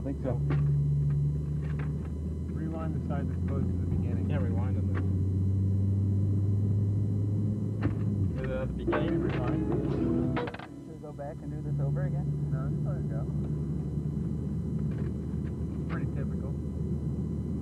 don't think so. Rewind the side that's close to the beginning. Can't rewind on this. Is it at the beginning? Rewind. Should we go back and do this over again? No, just let it go.